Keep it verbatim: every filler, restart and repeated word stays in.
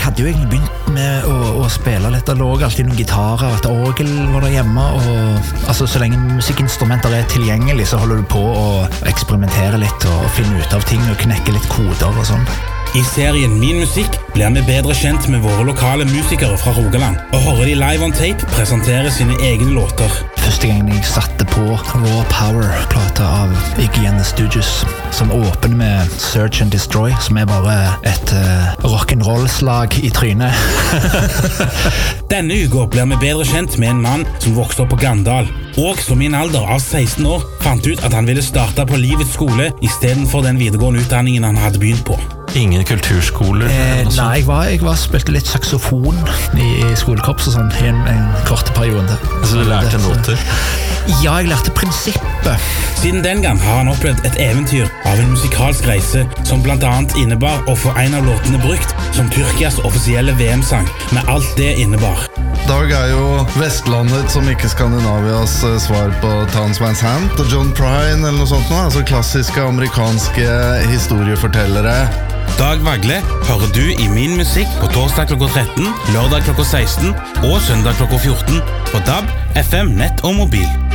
hadde jo egentlig begynt med å, å spille litt. Det lå alltid noen gitarer, et orgel var der hjemme, og altså, så lenge musikkinstrumenter er tilgjengelig, så holder du på å eksperimentere litt og finne ut av ting og knekke litt koder og sånn. I serien Min Musikk blir vi bedre kjent med våre lokale musikere fra Rogaland, og hører de live on tape presentere sine egne låter. Første gangen jeg satte på Raw Power-plata av Iggy and the Stooges, som åpner med Search and Destroy, som er bare et uh, rock'n'roll-slag i trynet. Denne uka blir vi bedre kjent med en mann som vokste opp på Gandal, og som i en alder av seksten år fant ut at han ville starte på livets skole i stedet for den videregående utdanningen han hadde begynt på. Ingen kulturskoler? Eh, nei, jeg var, jeg var spilte litt saksofon i, i skolekorps og sånn, i en, en kort periode. Så du lærte noter? Ja, jeg lærte prinsippet. Siden den gang har han opplevd et eventyr av en musikalsk reise, som blant annet innebar å få en av låtene brukt som Tyrkias offisielle V M-sang, med alt det innebar. Dag er jo Vestlandet som ikke Skandinavias svar på Townes Van Sant og John Prine eller noe sånt nå, altså klassiske amerikanske historiefortellere. Dag Vagle hører du i Min Musikk på torsdag klokka tretten, lørdag klokka seksten og søndag klokka fjorten på D A B, F M, nett og mobil.